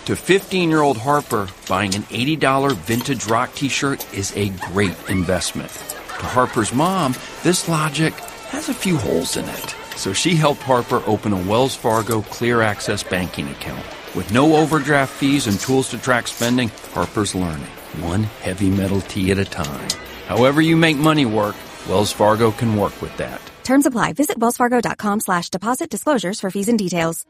To 15-year-old Harper, buying an $80 vintage rock t-shirt is a great investment. To Harper's mom, this logic has a few holes in it. So she helped Harper open a Wells Fargo Clear Access banking account. With no overdraft fees and tools to track spending, Harper's learning, one heavy metal tea at a time. However you make money work, Wells Fargo can work with that. Terms apply. Visit wellsfargo.com/deposit disclosures for fees and details.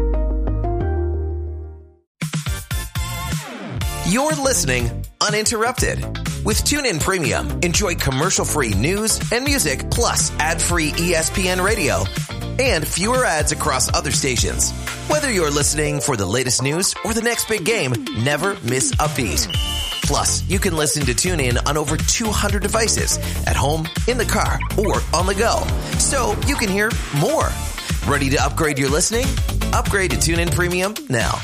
You're listening uninterrupted. With TuneIn Premium, enjoy commercial-free news and music, plus ad-free ESPN radio and fewer ads across other stations. Whether you're listening for the latest news or the next big game, never miss a beat. Plus, you can listen to TuneIn on over 200 devices at home, in the car, or on the go. So you can hear more. Ready to upgrade your listening? Upgrade to TuneIn Premium now.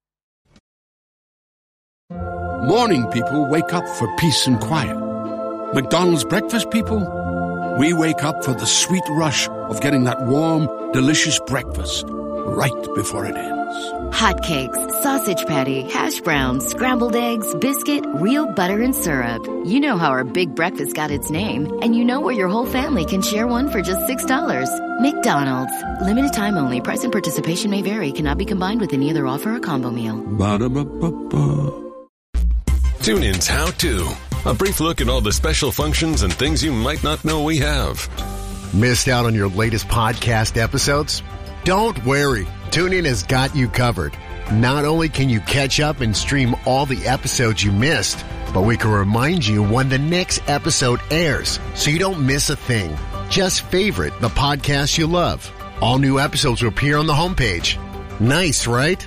Morning people wake up for peace and quiet. McDonald's breakfast people, we wake up for the sweet rush of getting that warm, delicious breakfast right before it ends. Hotcakes, sausage patty, hash browns, scrambled eggs, biscuit, real butter and syrup. You know how our big breakfast got its name, and you know where your whole family can share one for just $6. McDonald's. Limited time only. Price and participation may vary. Cannot be combined with any other offer or combo meal. Ba-da-ba-ba-ba. TuneIn's How To. A brief look at all the special functions and things you might not know we have. Missed out on your latest podcast episodes? Don't worry. TuneIn has got you covered. Not only can you catch up and stream all the episodes you missed, but we can remind you when the next episode airs so you don't miss a thing. Just favorite the podcast you love. All new episodes will appear on the homepage. Nice, right?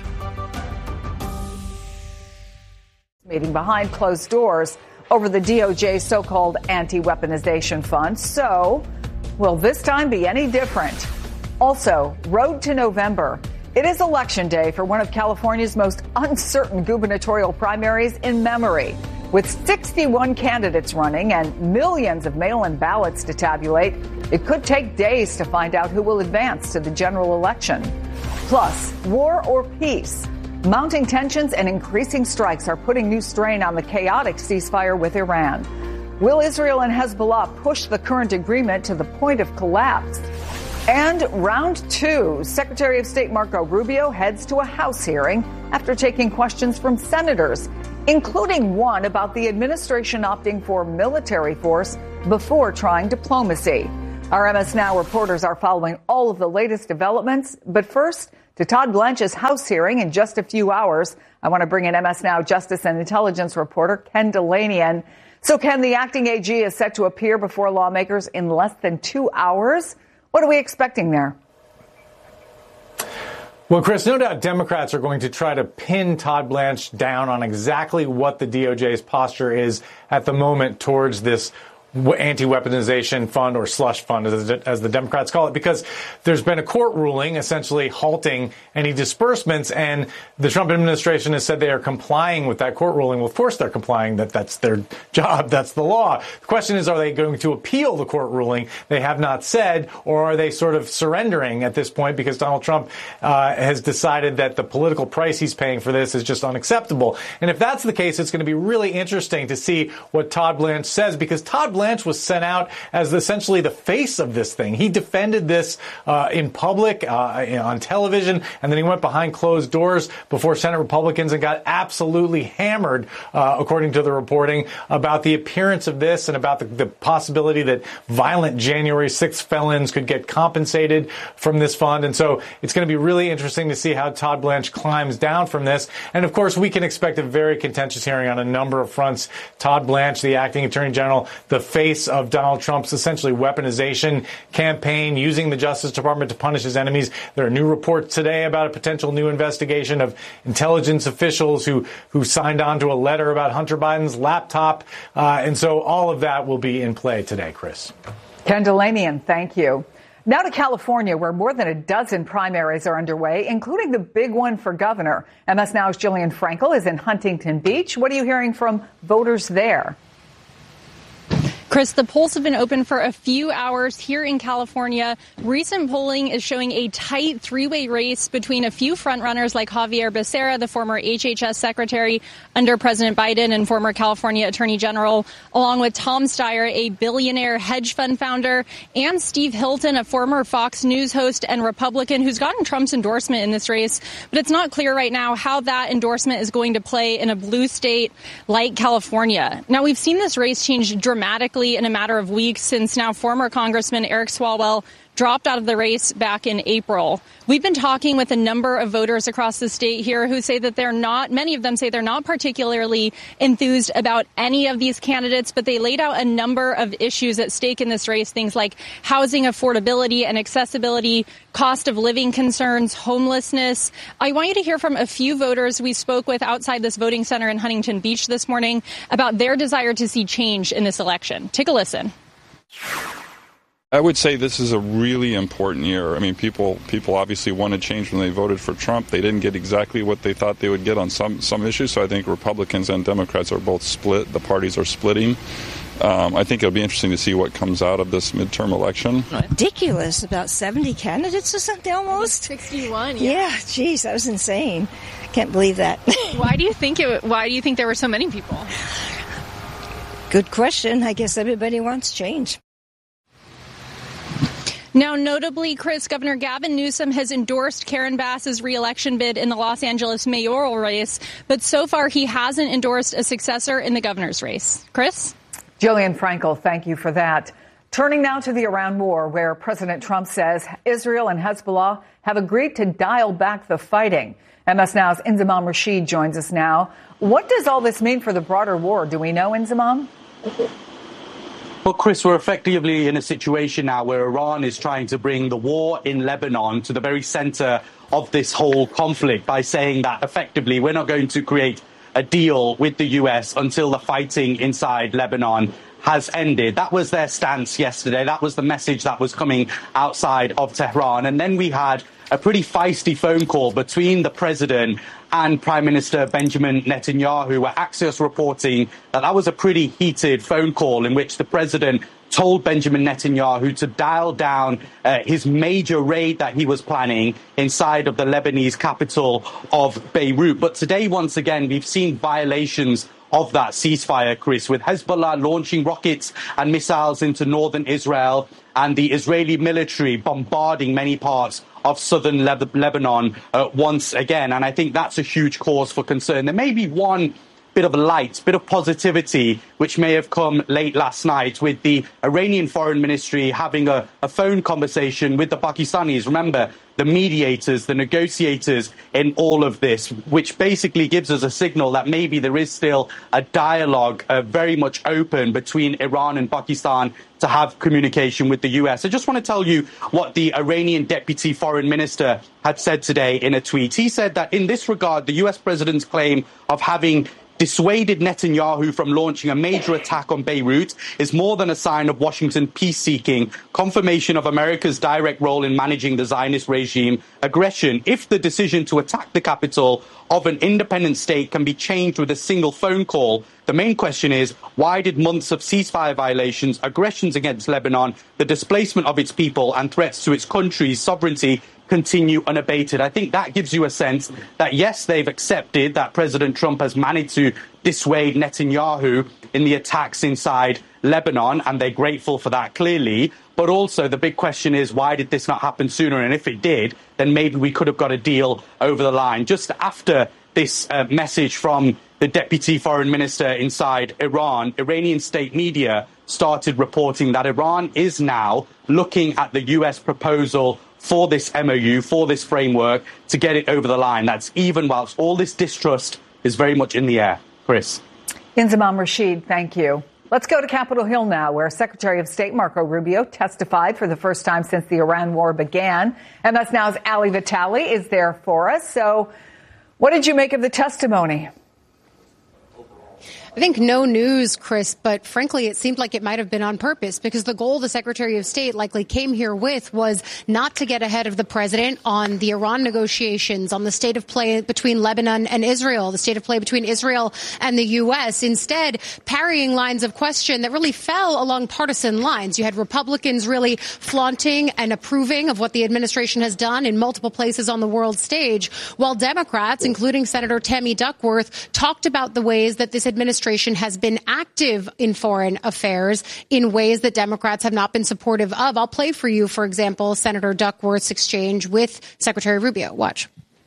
Meeting behind closed doors over the DOJ's so-called anti-weaponization fund. So, will this time be any different? Also, road to November. It is election day for one of California's most uncertain gubernatorial primaries in memory. With 61 candidates running and millions of mail-in ballots to tabulate, it could take days to find out who will advance to the general election. Plus, war or peace? Mounting tensions and increasing strikes are putting new strain on the chaotic ceasefire with Iran. Will Israel and Hezbollah push the current agreement to the point of collapse? And round two, Secretary of State Marco Rubio heads to a House hearing after taking questions from senators, including one about the administration opting for military force before trying diplomacy. Our MS Now reporters are following all of the latest developments. But first, to Todd Blanche's House hearing in just a few hours, I want to bring in MS Now Justice and Intelligence reporter Ken Dilanian. So, Ken, the acting AG is set to appear before lawmakers in less than 2 hours. What are we expecting there? Well, Chris, no doubt Democrats are going to try to pin Todd Blanche down on exactly what the DOJ's posture is at the moment towards this anti-weaponization fund, or slush fund, as the Democrats call it, because there's been a court ruling essentially halting any disbursements, and the Trump administration has said they are complying with that court ruling. Well, of course they're complying. That's their job. That's the law. The question is, are they going to appeal the court ruling? They have not said, or are they sort of surrendering at this point because Donald Trump has decided that the political price he's paying for this is just unacceptable? And if that's the case, it's going to be really interesting to see what Todd Blanche says, because Todd Blanche was sent out as essentially the face of this thing. He defended this in public, on television, and then he went behind closed doors before Senate Republicans and got absolutely hammered, according to the reporting, about the appearance of this and about the possibility that violent January 6th felons could get compensated from this fund. And so it's going to be really interesting to see how Todd Blanche climbs down from this. And of course, we can expect a very contentious hearing on a number of fronts. Todd Blanche, the acting attorney general, the face of Donald Trump's essentially weaponization campaign, using the Justice Department to punish his enemies. There are new reports today about a potential new investigation of intelligence officials who signed on to a letter about Hunter Biden's laptop. And so all of that will be in play today, Chris. Ken Dilanian, thank you. Now to California, where more than a dozen primaries are underway, including the big one for governor. MS Now's Jillian Frankel is in Huntington Beach. What are you hearing from voters there? Chris, the polls have been open for a few hours here in California. Recent polling is showing a tight three-way race between a few frontrunners like Javier Becerra, the former HHS secretary under President Biden and former California Attorney General, along with Tom Steyer, a billionaire hedge fund founder, and Steve Hilton, a former Fox News host and Republican who's gotten Trump's endorsement in this race. But it's not clear right now how that endorsement is going to play in a blue state like California. Now, we've seen this race change dramatically in a matter of weeks since now former Congressman Eric Swalwell dropped out of the race back in April. We've been talking with a number of voters across the state here who say that many of them say they're not particularly enthused about any of these candidates, but they laid out a number of issues at stake in this race, things like housing affordability and accessibility, cost of living concerns, homelessness. I want you to hear from a few voters we spoke with outside this voting center in Huntington Beach this morning about their desire to see change in this election. Take a listen. I would say this is a really important year. I mean, people obviously wanted change when they voted for Trump. They didn't get exactly what they thought they would get on some issues, so I think Republicans and Democrats are both split. The parties are splitting. I think it'll be interesting to see what comes out of this midterm election. Ridiculous, about 70 candidates or something almost. 61, yeah. Geez, that was insane. Can't believe that. Why do you think there were so many people? Good question. I guess everybody wants change. Now, notably, Chris, Governor Gavin Newsom has endorsed Karen Bass's re-election bid in the Los Angeles mayoral race, but so far he hasn't endorsed a successor in the governor's race. Chris? Jillian Frankel, thank you for that. Turning now to the Iran war, where President Trump says Israel and Hezbollah have agreed to dial back the fighting. MS Now's Inzamam Rashid joins us now. What does all this mean for the broader war? Do we know, Inzamam? Well, Chris, we're effectively in a situation now where Iran is trying to bring the war in Lebanon to the very center of this whole conflict by saying that effectively we're not going to create a deal with the U.S. until the fighting inside Lebanon has ended. That was their stance yesterday. That was the message that was coming outside of Tehran. And then we had a pretty feisty phone call between the president and Prime Minister Benjamin Netanyahu, where Axios reporting that was a pretty heated phone call in which the president told Benjamin Netanyahu to dial down his major raid that he was planning inside of the Lebanese capital of Beirut. But today, once again, we've seen violations of that ceasefire, Chris, with Hezbollah launching rockets and missiles into northern Israel and the Israeli military bombarding many parts of southern Lebanon once again. And I think that's a huge cause for concern. There may be one bit of light, bit of positivity, which may have come late last night with the Iranian Foreign Ministry having a phone conversation with the Pakistanis. Remember, the mediators, the negotiators in all of this, which basically gives us a signal that maybe there is still a dialogue very much open between Iran and Pakistan to have communication with the US. I just want to tell you what the Iranian Deputy Foreign Minister had said today in a tweet. He said that in this regard, the US president's claim of having dissuaded Netanyahu from launching a major attack on Beirut is more than a sign of Washington peace-seeking, confirmation of America's direct role in managing the Zionist regime aggression. If the decision to attack the capital of an independent state can be changed with a single phone call, the main question is, why did months of ceasefire violations, aggressions against Lebanon, the displacement of its people and threats to its country's sovereignty continue unabated? I think that gives you a sense that, yes, they've accepted that President Trump has managed to dissuade Netanyahu in the attacks inside Lebanon, and they're grateful for that, clearly. But also the big question is, why did this not happen sooner? And if it did, then maybe we could have got a deal over the line. Just after this message from the Deputy Foreign Minister inside Iran, Iranian state media started reporting that Iran is now looking at the US proposal for this MOU, for this framework, to get it over the line. That's even whilst all this distrust is very much in the air. Chris. Inzamam Rashid, thank you. Let's go to Capitol Hill now, where Secretary of State Marco Rubio testified for the first time since the Iran war began. MS Now's Ali Vitale is there for us. So what did you make of the testimony? I think no news, Chris, but frankly, it seemed like it might have been on purpose because the goal the Secretary of State likely came here with was not to get ahead of the president on the Iran negotiations, on the state of play between Lebanon and Israel, the state of play between Israel and the U.S. Instead, parrying lines of question that really fell along partisan lines. You had Republicans really flaunting and approving of what the administration has done in multiple places on the world stage, while Democrats, including Senator Tammy Duckworth, talked about the ways that this administration has been active in foreign affairs in ways that Democrats have not been supportive of. I'll play for you, for example, Senator Duckworth's exchange with Secretary Rubio. Watch.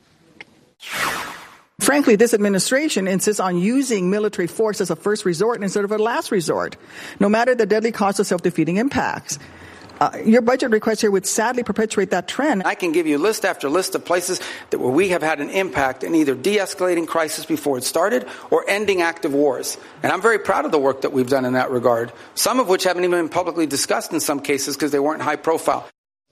Frankly, this administration insists on using military force as a first resort instead of a last resort, no matter the deadly cost of self-defeating impacts. Your budget request here would sadly perpetuate that trend. I can give you list after list of places where we have had an impact in either de-escalating crisis before it started or ending active wars. And I'm very proud of the work that we've done in that regard, some of which haven't even been publicly discussed in some cases because they weren't high profile.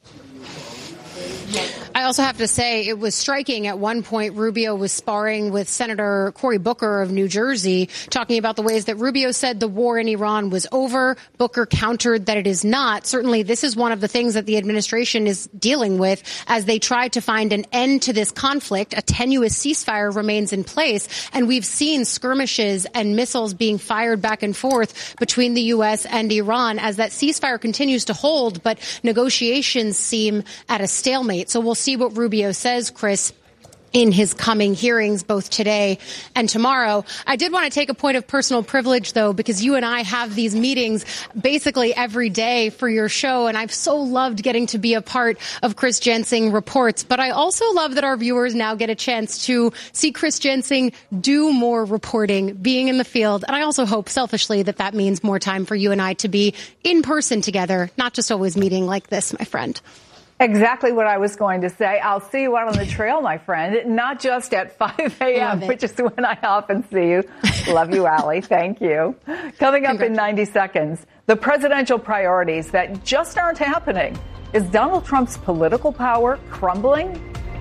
I also have to say it was striking at one point Rubio was sparring with Senator Cory Booker of New Jersey, talking about the ways that Rubio said the war in Iran was over. Booker countered that it is not. Certainly, this is one of the things that the administration is dealing with as they try to find an end to this conflict. A tenuous ceasefire remains in place, and we've seen skirmishes and missiles being fired back and forth between the U.S. and Iran as that ceasefire continues to hold, but negotiations seem at a stalemate. So we'll see what Rubio says, Chris, in his coming hearings, both today and tomorrow. I did want to take a point of personal privilege, though, because you and I have these meetings basically every day for your show, and I've so loved getting to be a part of Chris Jensing Reports. But I also love that our viewers now get a chance to see Chris Jensing do more reporting, being in the field. And I also hope, selfishly, that that means more time for you and I to be in person together, not just always meeting like this, my friend. Exactly what I was going to say. I'll see you out on the trail, my friend, not just at 5 a.m., which is when I often see you. Love you, Allie. Thank you. Coming up in 90 seconds, the presidential priorities that just aren't happening. Is Donald Trump's political power crumbling?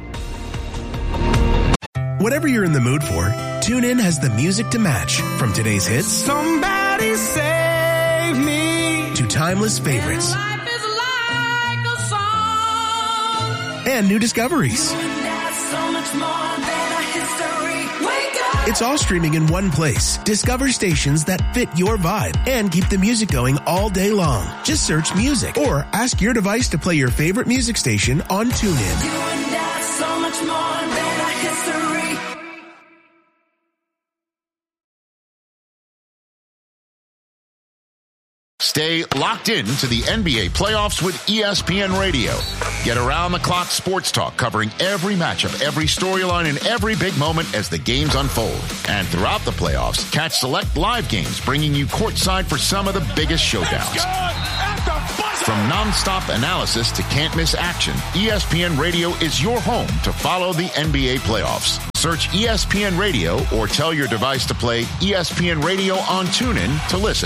Whatever you're in the mood for, TuneIn has the music to match. From today's hits, Somebody Save Me, to timeless favorites. And new discoveries. It's all streaming in one place. Discover stations that fit your vibe and keep the music going all day long. Just search music or ask your device to play your favorite music station on TuneIn. Stay locked in to the NBA playoffs with ESPN Radio. Get around-the-clock sports talk covering every matchup, every storyline, and every big moment as the games unfold. And throughout the playoffs, catch select live games bringing you courtside for some of the biggest showdowns. From non-stop analysis to can't-miss action, ESPN Radio is your home to follow the NBA playoffs. Search ESPN Radio or tell your device to play ESPN Radio on TuneIn to listen.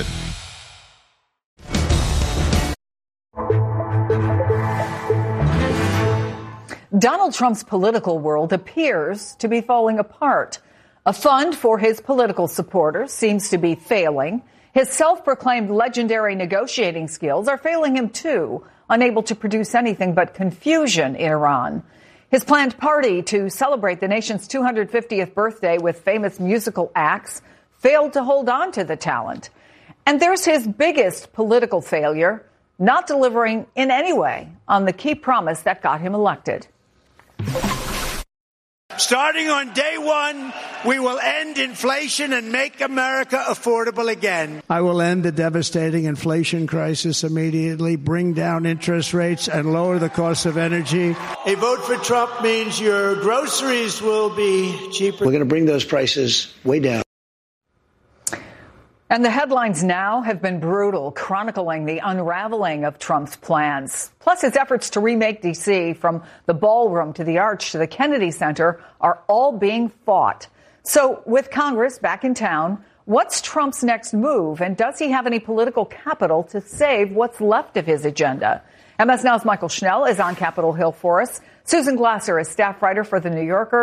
Donald Trump's political world appears to be falling apart. A fund for his political supporters seems to be failing. His self-proclaimed legendary negotiating skills are failing him too, unable to produce anything but confusion in Iran. His planned party to celebrate the nation's 250th birthday with famous musical acts failed to hold on to the talent. And there's his biggest political failure, not delivering in any way on the key promise that got him elected. Starting on day one, we will end inflation and make America affordable again. I will end the devastating inflation crisis immediately, bring down interest rates, and lower the cost of energy. A vote for Trump means your groceries will be cheaper. We're going to bring those prices way down. And the headlines now have been brutal, chronicling the unraveling of Trump's plans. Plus, his efforts to remake D.C. from the ballroom to the arch to the Kennedy Center are all being fought. So with Congress back in town, what's Trump's next move? And does he have any political capital to save what's left of his agenda? MS Now's Michael Schnell is on Capitol Hill for us. Susan Glasser is staff writer for The New Yorker.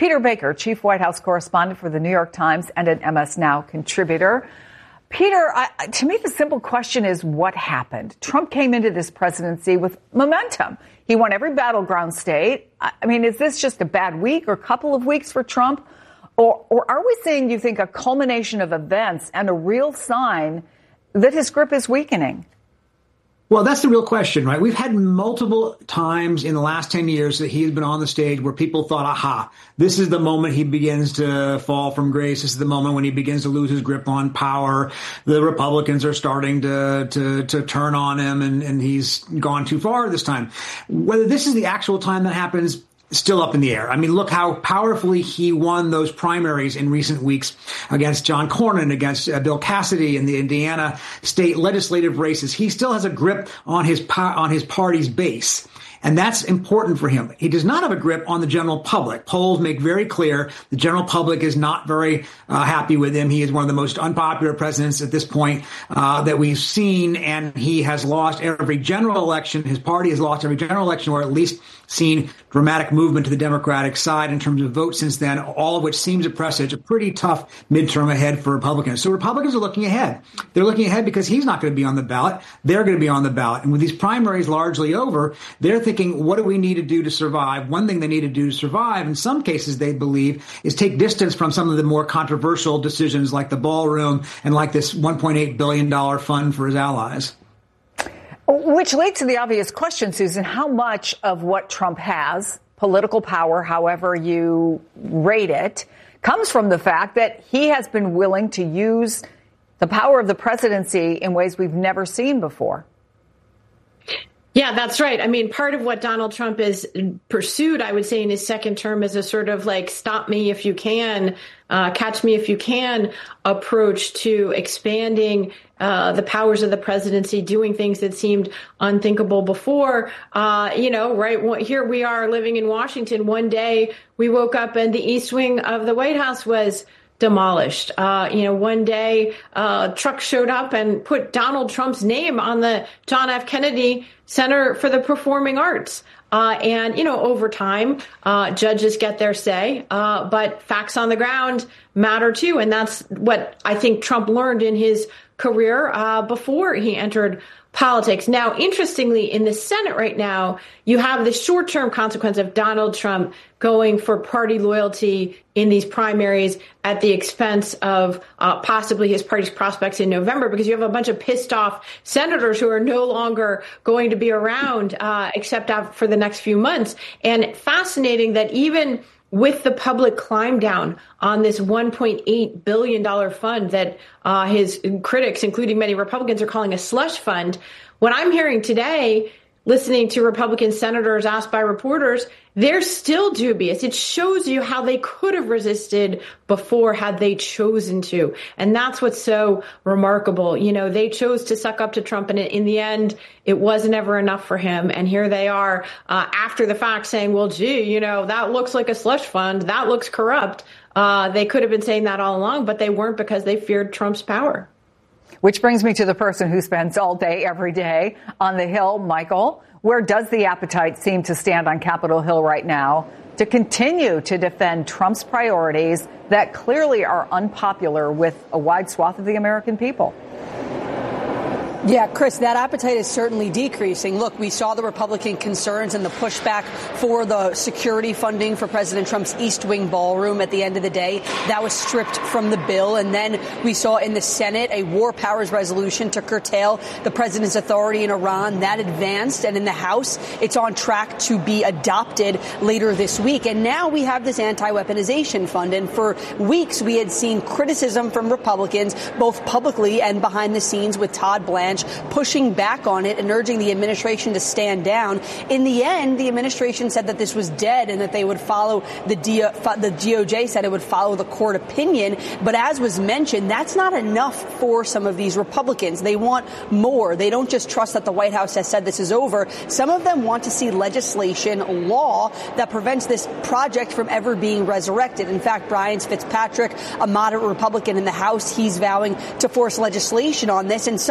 Peter Baker, chief White House correspondent for the New York Times and an MS Now contributor. Peter, to me, the simple question is what happened? Trump came into this presidency with momentum. He won every battleground state. I mean, is this just a bad week or couple of weeks for Trump? Or are we seeing, you think, a culmination of events and a real sign that his grip is weakening? Well, that's the real question, right? We've had multiple times in the last 10 years that he's been on the stage where people thought, aha, this is the moment he begins to fall from grace. This is the moment when he begins to lose his grip on power. The Republicans are starting to turn on him, and he's gone too far this time. Whether this is the actual time that happens, still up in the air. I mean, look how powerfully he won those primaries in recent weeks against John Cornyn, against Bill Cassidy in the Indiana state legislative races. He still has a grip on his party's base. And that's important for him. He does not have a grip on the general public. Polls make very clear the general public is not very happy with him. He is one of the most unpopular presidents at this point that we've seen, and he has lost every general election. His party has lost every general election, or at least seen dramatic movement to the Democratic side in terms of votes since then, all of which seems to presage a pretty tough midterm ahead for Republicans. So Republicans are looking ahead. They're looking ahead because he's not going to be on the ballot. They're going to be on the ballot. And with these primaries largely over, they're thinking, what do we need to do to survive? One thing they need to do to survive, in some cases, they believe, is take distance from some of the more controversial decisions like the ballroom and like this $1.8 billion fund for his allies. Which leads to the obvious question, Susan, how much of what Trump has, political power, however you rate it, comes from the fact that he has been willing to use the power of the presidency in ways we've never seen before? Yeah, that's right. I mean, part of what Donald Trump has pursued, I would say, in his second term is a sort of like stop me if you can, catch me if you can approach to expanding the powers of the presidency, doing things that seemed unthinkable before. Right here we are living in Washington. One day we woke up and the East Wing of the White House was demolished. One day trucks showed up and put Donald Trump's name on the John F. Kennedy Center for the Performing Arts. Over time, judges get their say, but facts on the ground matter too. And that's what I think Trump learned in his career before he entered politics. Now, interestingly, in the Senate right now, you have the short-term consequence of Donald Trump going for party loyalty in these primaries at the expense of possibly his party's prospects in November, because you have a bunch of pissed off senators who are no longer going to be around except for the next few months. And fascinating that even with the public climb down on this $1.8 billion fund that his critics, including many Republicans, are calling a slush fund, what I'm hearing today, listening to Republican senators asked by reporters, they're still dubious. It shows you how they could have resisted before had they chosen to. And that's what's so remarkable. They chose to suck up to Trump, and in the end, it wasn't ever enough for him. And here they are after the fact saying, well, gee, that looks like a slush fund. That looks corrupt. They could have been saying that all along, but they weren't, because they feared Trump's power. Which brings me to the person who spends all day, every day on the Hill, Michael. Where does the appetite seem to stand on Capitol Hill right now to continue to defend Trump's priorities that clearly are unpopular with a wide swath of the American people? Yeah, Chris, that appetite is certainly decreasing. Look, we saw the Republican concerns and the pushback for the security funding for President Trump's East Wing ballroom at the end of the day. That was stripped from the bill. And then we saw in the Senate a war powers resolution to curtail the president's authority in Iran. That advanced. And in the House, it's on track to be adopted later this week. And now we have this anti-weaponization fund. And for weeks, we had seen criticism from Republicans, both publicly and behind the scenes, with Todd Blanchard pushing back on it and urging the administration to stand down. In the end, the administration said that this was dead and that they would follow the DOJ said it would follow the court opinion. But as was mentioned, that's not enough for some of these Republicans. They want more. They don't just trust that the White House has said this is over. Some of them want to see legislation, law, that prevents this project from ever being resurrected. In fact, Brian Fitzpatrick, a moderate Republican in the House, he's vowing to force legislation on this. And some Republicans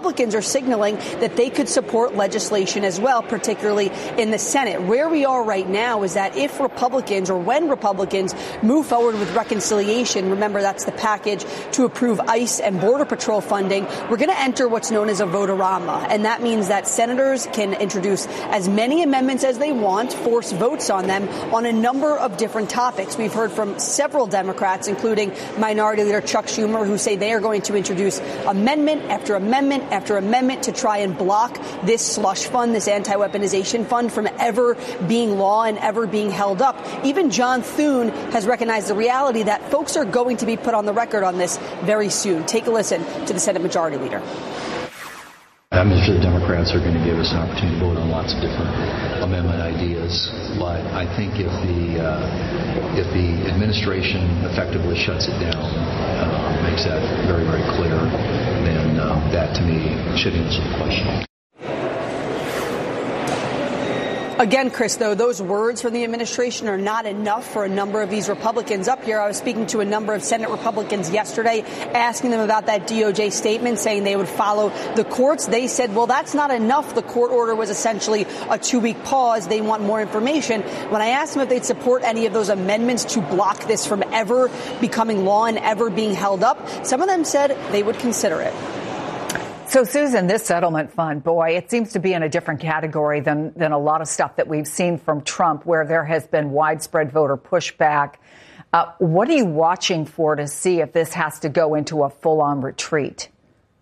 Republicans are signaling that they could support legislation as well, particularly in the Senate. Where we are right now is that if Republicans, or when Republicans, move forward with reconciliation, remember that's the package to approve ICE and Border Patrol funding, we're going to enter what's known as a vote-a-rama. And that means that senators can introduce as many amendments as they want, force votes on them on a number of different topics. We've heard from several Democrats, including Minority Leader Chuck Schumer, who say they are going to introduce amendment after amendment after amendment to try and block this slush fund, this anti-weaponization fund, from ever being law and ever being held up. Even John Thune has recognized the reality that folks are going to be put on the record on this very soon. Take a listen to the Senate Majority Leader. I'm sure the Democrats are going to give us an opportunity to vote on lots of different amendment ideas, but I think if the administration effectively shuts it down, makes that very, very clear, then that to me should answer the question. Again, Chris, though, those words from the administration are not enough for a number of these Republicans up here. I was speaking to a number of Senate Republicans yesterday, asking them about that DOJ statement, saying they would follow the courts. They said, well, that's not enough. The court order was essentially a 2-week pause. They want more information. When I asked them if they'd support any of those amendments to block this from ever becoming law and ever being held up, some of them said they would consider it. So, Susan, this settlement fund, boy, it seems to be in a different category than a lot of stuff that we've seen from Trump, where there has been widespread voter pushback. What are you watching for to see if this has to go into a full-on retreat?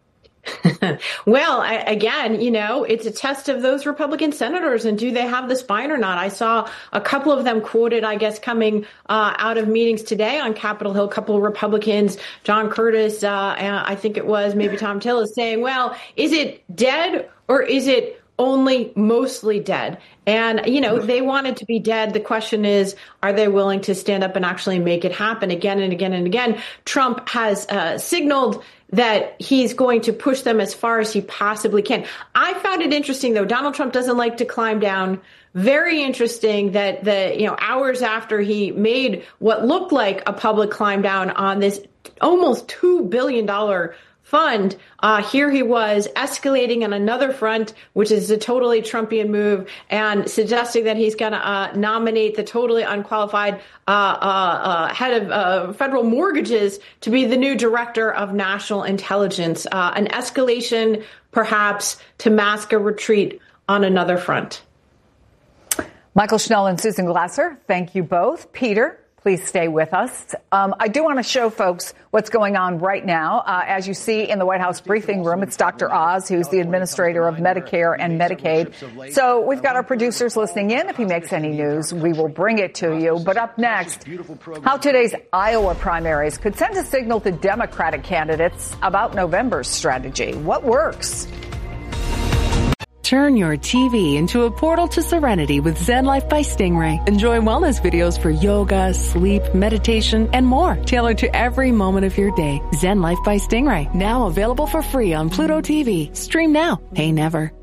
Well, again, it's a test of those Republican senators, and do they have the spine or not? I saw a couple of them quoted, I guess, coming out of meetings today on Capitol Hill. A couple of Republicans, John Curtis, and I think it was maybe Tom Tillis, saying, well, is it dead or is it only mostly dead? And, they want it to be dead. The question is, are they willing to stand up and actually make it happen again and again and again? Trump has signaled that he's going to push them as far as he possibly can. I found it interesting, though. Donald Trump doesn't like to climb down. Very interesting that hours after he made what looked like a public climb down on this almost $2 billion fund, here he was escalating on another front, which is a totally Trumpian move, and suggesting that he's going to nominate the totally unqualified head of federal mortgages to be the new director of national intelligence. An escalation, perhaps, to mask a retreat on another front. Michael Schnell and Susan Glasser, thank you both. Peter, please stay with us. I do want to show folks what's going on right now. As you see in the White House briefing room, it's Dr. Oz, who's the administrator of Medicare and Medicaid. So we've got our producers listening in. If he makes any news, we will bring it to you. But up next, how today's Iowa primaries could send a signal to Democratic candidates about November's strategy. What works? Turn your TV into a portal to serenity with Zen Life by Stingray. Enjoy wellness videos for yoga, sleep, meditation, and more, tailored to every moment of your day. Zen Life by Stingray, now available for free on Pluto TV. Stream now, pay never.